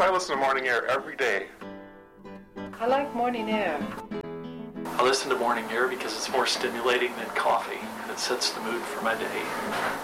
I listen to Morning Air every day. I like Morning Air. I listen to Morning Air because it's more stimulating than coffee. It sets the mood for my day.